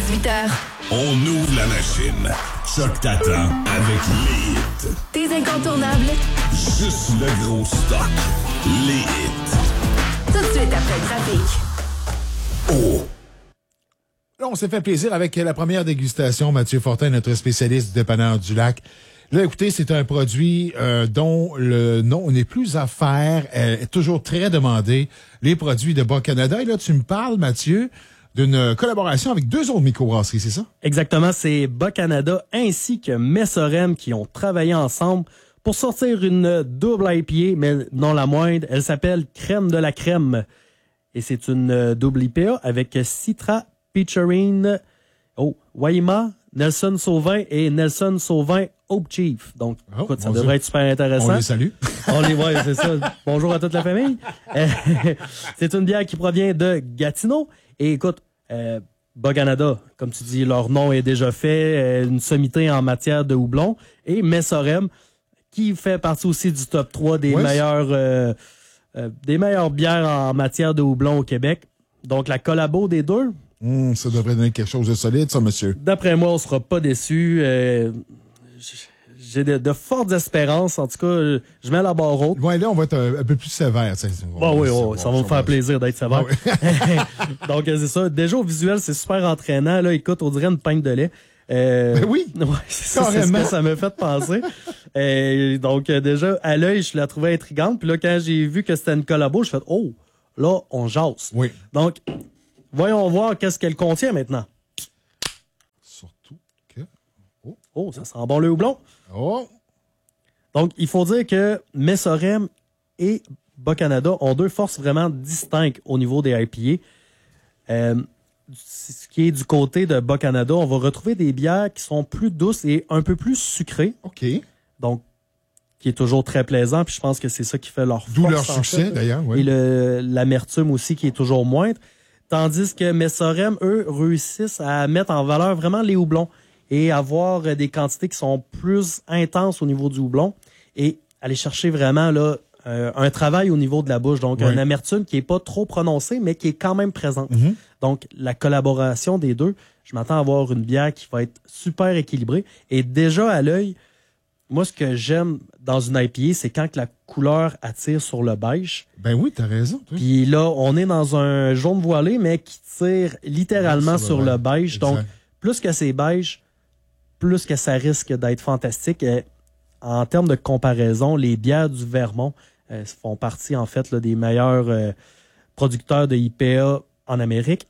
18h. On ouvre la machine. Choc t'attend avec les hits. Tes incontournables. Juste le gros stock. Les hits. Tout de suite après le trafic. Oh! Là, on s'est fait plaisir avec la première dégustation. Mathieu Fortin, notre spécialiste du dépanneur du lac. Là, écoutez, c'est un produit dont le nom n'est plus à faire, est toujours très demandé. Les produits de Bas-Canada. Et là, tu me parles, Mathieu, d'une collaboration avec deux autres microbrasseries, c'est ça? Exactement, c'est Bas-Canada ainsi que Messorem qui ont travaillé ensemble pour sortir une double IPA, mais non la moindre. Elle s'appelle Crème de la Crème. Et c'est une double IPA avec Citra, Peacherine, Waima, Nelson Sauvin et Nelson Sauvin Hope Chief. Donc, écoute, ça devrait être super intéressant. On les salue. On les voit, c'est ça. Bonjour à toute la famille. C'est une bière qui provient de Gatineau. Et écoute, Bas-Canada, comme tu dis, leur nom est déjà fait, une sommité en matière de houblon. Et Messorem, qui fait partie aussi du top 3 des meilleures bières en matière de houblon au Québec. Donc, la collabo des deux. Ça devrait donner quelque chose de solide, ça, monsieur. D'après moi, on sera pas déçus. J'ai de fortes espérances. En tout cas, je mets la barre haute. Ouais, là, on va être un peu plus sévère. Ça va me faire plaisir d'être sévère. Donc, c'est ça. Déjà, au visuel, c'est super entraînant. Là, écoute, on dirait une pinte de lait. Oui, ouais, c'est ce que ça m'a fait penser. Donc, déjà, à l'œil, je la trouvais intrigante. Puis là, quand j'ai vu que c'était une collabo, je fais « Oh, là, on jase. » Oui. Donc, voyons voir qu'est-ce qu'elle contient maintenant. Surtout que... Oh, ça sent bon le houblon. Oh! Donc, il faut dire que Messorem et Bas-Canada ont deux forces vraiment distinctes au niveau des IPA. Ce qui est du côté de Bas-Canada, on va retrouver des bières qui sont plus douces et un peu plus sucrées. OK. Donc, qui est toujours très plaisant. Puis je pense que c'est ça qui fait leur force. D'où leur succès, d'ailleurs. Oui. Et l'amertume aussi qui est toujours moindre. Tandis que Messorem, eux, réussissent à mettre en valeur vraiment les houblons et avoir des quantités qui sont plus intenses au niveau du houblon et aller chercher vraiment là un travail au niveau de la bouche. Donc, une amertume qui est pas trop prononcée, mais qui est quand même présente. Mm-hmm. Donc, la collaboration des deux, je m'attends à avoir une bière qui va être super équilibrée. Et déjà, à l'œil, moi, ce que j'aime dans une IPA, c'est quand que la couleur attire sur le beige. Ben oui, t'as raison. Puis là, on est dans un jaune voilé, mais qui tire littéralement sur le beige. Exact. Donc, plus que c'est beige, plus que ça risque d'être fantastique. En termes de comparaison, les bières du Vermont font partie, en fait, là, des meilleurs producteurs de IPA en Amérique.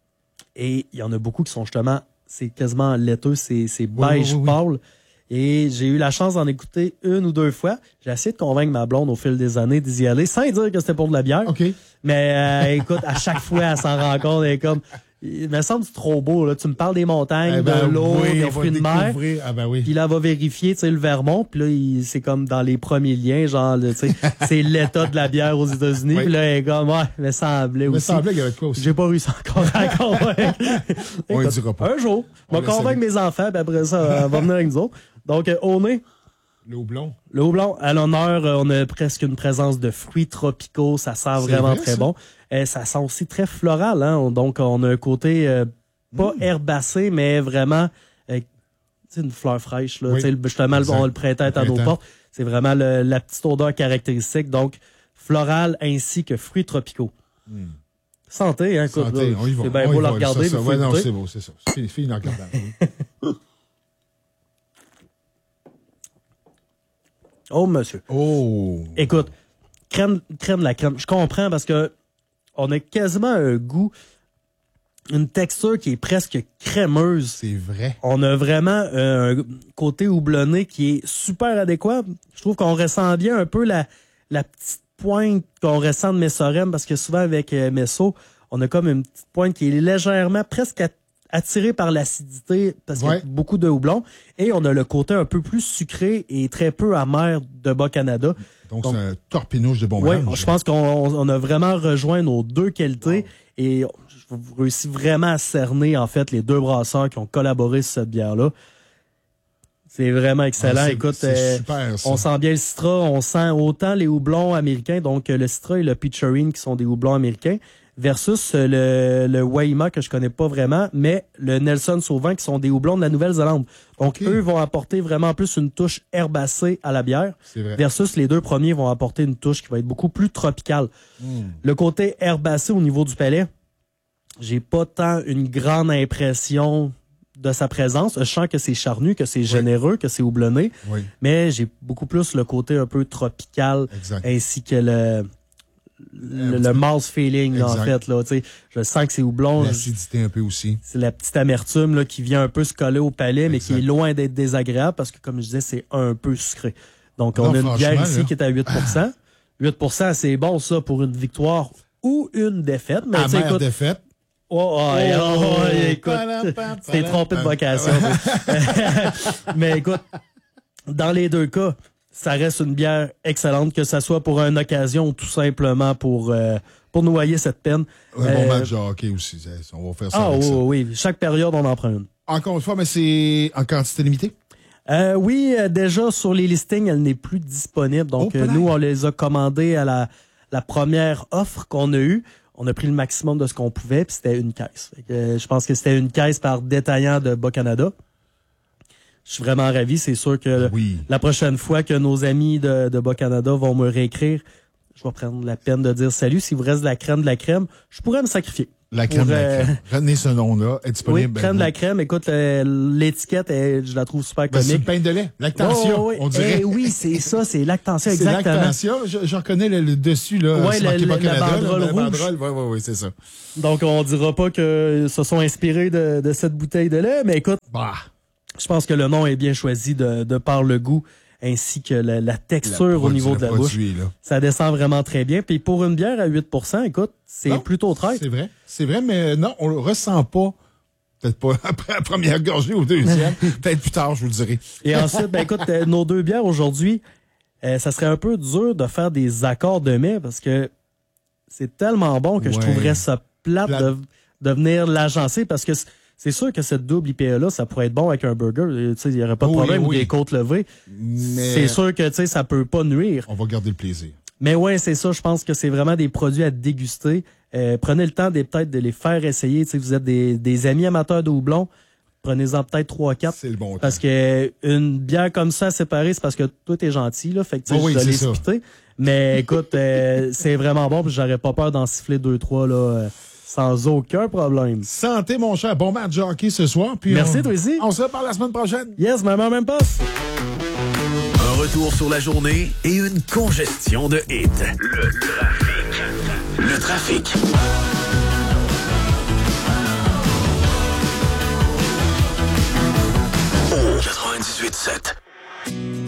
Et il y en a beaucoup qui sont justement, c'est quasiment laiteux, c'est beige pâle. Et j'ai eu la chance d'en écouter une ou deux fois. J'ai essayé de convaincre ma blonde au fil des années d'y aller, sans dire que c'était pour de la bière. Okay. Mais écoute, à chaque fois, elle s'en rend compte, elle est comme... Il me semble que c'est trop beau, là. Tu me parles des montagnes, de l'eau, des fruits de mer. Puis là, elle va vérifier, tu sais, le Vermont. Puis là, c'est comme dans les premiers liens, genre, tu sais, c'est l'état de la bière aux États-Unis. Puis là, elle est comme, ouais, il me semblait aussi. Il me semblait qu'il y avait quoi aussi. J'ai pas réussi encore à convaincre. On ne dira pas. Un jour, je vais convaincre mes enfants, puis après ça, elle va venir avec nous autres. Donc, au nez. Le houblon. Le houblon, à l'honneur, on a presque une présence de fruits tropicaux. Ça sent vraiment très bon. Ça sent aussi très floral, hein. Donc, on a un côté pas herbacé, mais vraiment une fleur fraîche. Là. Justement, on le printemps à nos portes. C'est vraiment la petite odeur caractéristique. Donc, floral ainsi que fruits tropicaux. Santé, hein, écoute. Santé, on y va. C'est bien beau la regarder. Ouais, non, c'est beau, c'est ça. Fini dans le regardant. Oh, monsieur. Oh. Écoute, crème de la crème. Je comprends parce que on a quasiment un goût, une texture qui est presque crémeuse. C'est vrai. On a vraiment un côté houblonné qui est super adéquat. Je trouve qu'on ressent bien un peu la petite pointe qu'on ressent de Messorem parce que souvent avec Messo, on a comme une petite pointe qui est légèrement presque attiré par l'acidité parce qu'il y a beaucoup de houblon. Et on a le côté un peu plus sucré et très peu amer de Bas-Canada. Donc c'est un torpinouche de bon mélange. Oui, je pense qu'on a vraiment rejoint nos deux qualités. Et je réussis vraiment à cerner, en fait, les deux brasseurs qui ont collaboré sur cette bière-là. C'est vraiment excellent. Écoute, super, on sent bien le Citra, on sent autant les houblons américains, donc le Citra et le Peacherine qui sont des houblons américains, versus le Waima que je connais pas vraiment, mais le Nelson Sauvin qui sont des houblons de la Nouvelle-Zélande. Donc, eux vont apporter vraiment plus une touche herbacée à la bière, versus les deux premiers vont apporter une touche qui va être beaucoup plus tropicale. Le côté herbacé au niveau du palais, j'ai pas tant une grande impression de sa présence. Je sens que c'est charnu, que c'est généreux, que c'est houblonné, mais j'ai beaucoup plus le côté un peu tropical, ainsi que le mouth feeling, là, en fait. Là, je sens que c'est houblon. L'acidité un peu aussi. C'est la petite amertume là, qui vient un peu se coller au palais, mais qui est loin d'être désagréable parce que, comme je disais, c'est un peu sucré. Donc, on a une bière ici qui est à 8%. 8%, c'est bon, ça, pour une victoire ou une défaite. Mais amère défaite. Écoute, t'es trompé de vocation. Mais écoute, dans les deux cas, ça reste une bière excellente, que ça soit pour une occasion ou tout simplement pour noyer cette peine. Un bon match de hockey aussi, on va faire ça avec ça. Oui, chaque période, on en prend une. Encore une fois, mais c'est en quantité limitée? Oui, déjà, sur les listings, elle n'est plus disponible. Donc, nous, on les a commandées à la première offre qu'on a eue. On a pris le maximum de ce qu'on pouvait, puis c'était une caisse. Je pense que c'était une caisse par détaillant de Bas-Canada. Je suis vraiment ravi. C'est sûr que la prochaine fois que nos amis de Bas-Canada vont me réécrire, je vais prendre la peine de dire salut. S'il vous reste de la crème, je pourrais me sacrifier. La crème de la crème. Retenez ce nom-là. Est disponible. Oui, crème de la crème. Écoute, l'étiquette, je la trouve super comique. C'est le pain de lait. Lactantia, on dirait. Oui, c'est ça, c'est Lactantia, exactement. C'est Lactantia. J'en connais le dessus, là. Oui, la banderole rouge. Oui, c'est ça. Donc, on dira pas que se sont inspirés de cette bouteille de lait, mais écoute, je pense que le nom est bien choisi de par le goût ainsi que la texture au niveau de la bouche. Ça descend vraiment très bien. Puis pour une bière à 8%, écoute, c'est plutôt traite. C'est vrai, mais non, on le ressent pas. Peut-être pas après la première gorgée ou deuxième. Peut-être plus tard, je vous le dirai. Et ensuite, écoute, nos deux bières aujourd'hui, ça serait un peu dur de faire des accords de mets parce que c'est tellement bon que je trouverais ça plate. De venir l'agencer parce que c'est sûr que cette double IPA-là, ça pourrait être bon avec un burger. Il n'y aurait pas de problème ou des côtes levées. Mais c'est sûr que ça peut pas nuire. On va garder le plaisir. Mais ouais, c'est ça. Je pense que c'est vraiment des produits à déguster. Prenez le temps peut-être de les faire essayer. Vous êtes des amis amateurs de houblon. Prenez-en peut-être 3-4. C'est le bon temps. Parce que une bière comme ça séparée, c'est parce que toi, t'es gentil. Là, fait que je dois les spiter. Mais écoute, c'est vraiment bon. Puis j'aurais pas peur d'en siffler 2-3 là. Sans aucun problème. Santé, mon cher. Bon match de hockey ce soir. Puis merci, toi aussi. On se reparle la semaine prochaine. Yes, même passe. Un retour sur la journée et une congestion de hits. Le trafic. Au 98.7.